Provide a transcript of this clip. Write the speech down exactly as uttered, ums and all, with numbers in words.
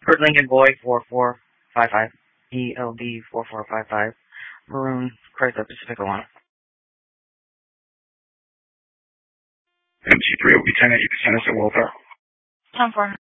Kurt Lincoln Boy four four five five. E L D four four five five. Maroon Chrysler Pacifica one. M G three will be ten eight, you can send us a welfare. Tom four.